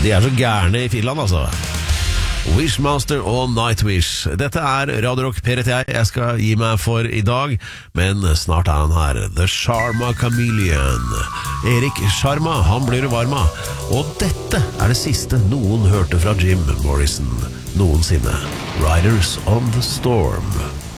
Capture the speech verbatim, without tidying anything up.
De er så gærne i Finland, altså. Wishmaster og Nightwish. Dette er Radio Rock, Per heter jeg. Jeg skal gi meg for i dag, men snart er han her. The Sharma Chameleon. Erik Sharma, han blir varm av. Og dette er det siste noen hørte fra Jim Morrison noensinne. Riders on the Storm.